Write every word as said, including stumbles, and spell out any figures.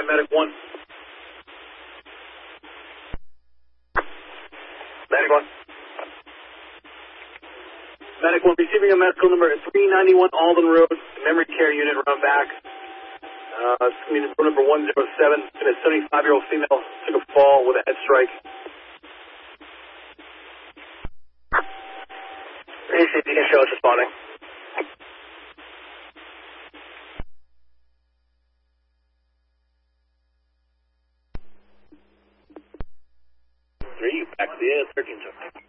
medic one. Medic one. Medic one, receiving a medical number three ninety-one Alden Road, memory care unit, run back. Uh, it's going to be number one oh seven, and a seventy-five-year-old female took a fall with a head strike. A C P can show us responding. Three, back to the thirteen.